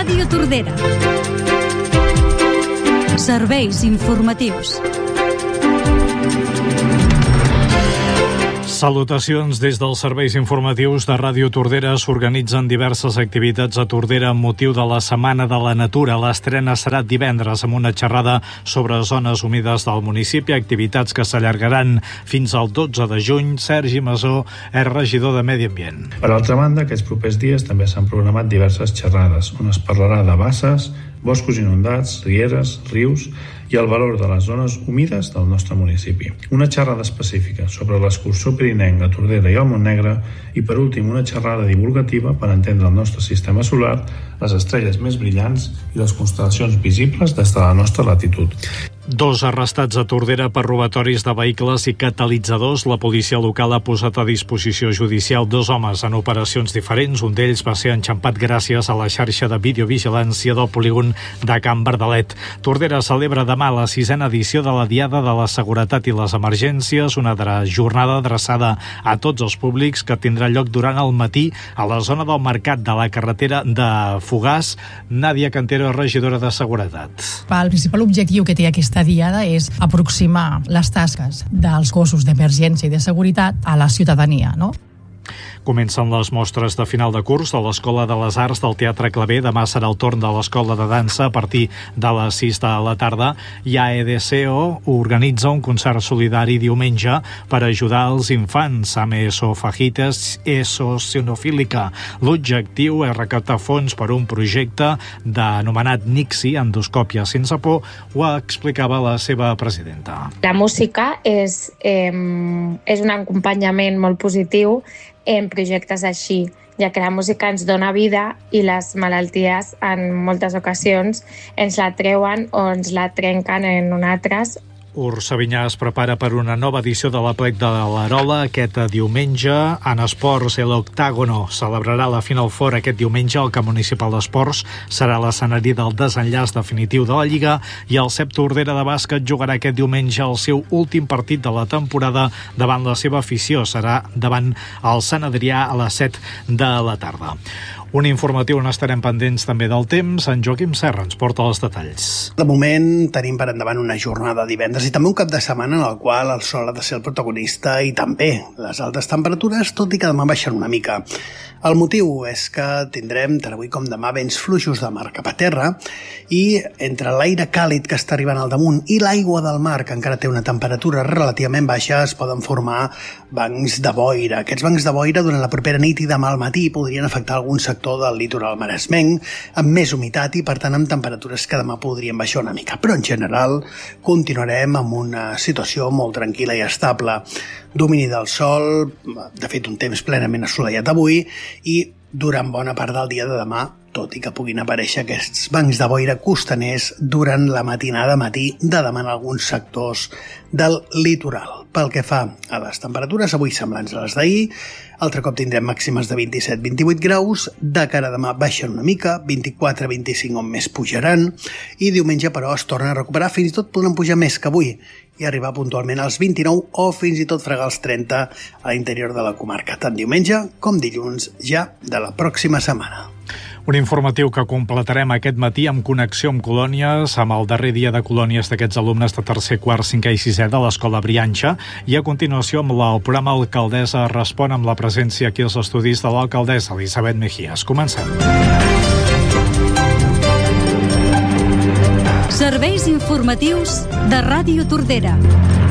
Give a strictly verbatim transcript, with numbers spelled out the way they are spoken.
Ràdio Tordera. Serveis informatius. Salutacions des dels serveis informatius de Ràdio Tordera. S'organitzen diverses activitats a Tordera amb motiu de la Setmana de la Natura. L'estrena serà divendres amb una xerrada sobre zones humides del municipi, activitats que s'allargaran fins al dotze de juny. Sergi Masó és regidor de Medi Ambient. Per altra banda, aquests propers dies també s'han programat diverses xerrades, on es parlarà de basses, boscos inundats, rieres, rius i el valor de les zones humides del nostre municipi. Una xerrada específica sobre l'excursió pirinenca a Tordera i al Montnegre i, per últim, una xerrada divulgativa per entendre el nostre sistema solar, les estrelles més brillants i les constel·lacions visibles des de la nostra latitud. Dos arrestats a Tordera per robatoris de vehicles i catalitzadors. La policia local ha posat a disposició judicial dos homes en operacions diferents. Un d'ells va ser enxampat gràcies a la xarxa de videovigilància del polígon de Can Verdalet. Tordera celebra demà la sisena edició de la Diada de la Seguretat i les Emergències, una jornada adreçada a tots els públics que tindrà lloc durant el matí a la zona del mercat de la carretera de Fogars. Nàdia Cantero, regidora de Seguretat. El principal objectiu que té aquesta diada és aproximar les tasques dels cossos d'emergència i de seguretat a la ciutadania, no? Comencen les mostres de final de curs a l'Escola de les Arts del Teatre Claver. Demà serà el torn de l'Escola de Dansa a partir de les sis de la tarda. I A E D C O organitza un concert solidari diumenge per ajudar els infants amb esofagitis eosinofílica. L'objectiu és recaptar fons per un projecte denomenat Nixi, endoscòpia sense por. Ho explicava la seva presidenta. La música és, eh, és un acompanyament molt positiu en projectes així, ja que la música ens dona vida i les malalties en moltes ocasions ens la treuen o ens la trenquen en nosaltres. Ur Sabinyà es prepara per una nova edició de l'Aplec de l'Arola aquest diumenge. En esports, l'Octàgono celebrarà la Final Four aquest diumenge. El Camp Municipal d'Esports serà l'escenari del desenllaç definitiu de la Lliga i el C E P Tordera de bàsquet jugarà aquest diumenge el seu últim partit de la temporada davant la seva afició. Serà davant el Sant Adrià a les set de la tarda. Un informatiu on estarem pendents també del temps. En Joaquim Serra ens porta els detalls. De moment tenim per endavant una jornada divendres i també un cap de setmana en el qual el sol ha de ser el protagonista i també les altes temperatures, tot i que demà baixen una mica. El motiu és que tindrem tant avui com demà vents fluixos de mar cap a terra i entre l'aire càlid que està arribant al damunt i l'aigua del mar, que encara té una temperatura relativament baixa, es poden formar bancs de boira. Aquests bancs de boira durant la propera nit i demà al matí podrien afectar algun sector del litoral maresmenc amb més humitat i per tant amb temperatures que demà podrien baixar una mica, però en general continuarem amb una situació molt tranquil·la i estable. Domini del sol, de fet un temps plenament assolellat avui i durant bona part del dia de demà, tot i que puguin aparèixer aquests bancs de boira costaners durant la matinada matí de demà en alguns sectors del litoral. Pel que fa a les temperatures, avui semblants a les d'ahir, altre cop tindrem màximes de vint-i-set a vint-i-vuit graus, de cara a demà baixen una mica, vint-i-quatre a vint-i-cinc on més pujaran, i diumenge però es torna a recuperar, fins i tot poden pujar més que avui, i arribar puntualment als vint-i-nou o fins i tot fregar els trenta a l'interior de la comarca, tant diumenge com dilluns ja de la pròxima setmana. Un informatiu que completarem aquest matí amb connexió amb colònies, amb el darrer dia de colònies d'aquests alumnes de tercer, quart, cinquè i sisè de l'Escola Brianxa, i a continuació amb el programa Alcaldessa Respon amb la presència aquí als estudis de l'alcaldessa Elisabet Mejías. Comencem. Serveis informatius de Ràdio Tordera.